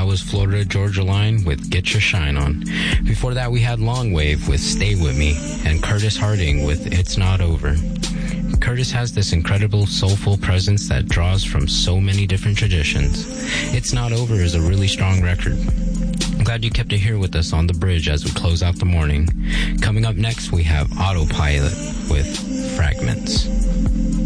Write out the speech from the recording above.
That was Florida Georgia Line with Get Your Shine On. Before that, we had Long Wave with Stay With Me and Curtis Harding with It's Not Over. Curtis has this incredible soulful presence that draws from so many different traditions. It's Not Over is a really strong record. I'm glad you kept it here with us on the bridge as we close out the morning. Coming up next, we have Autopilot with Fragments.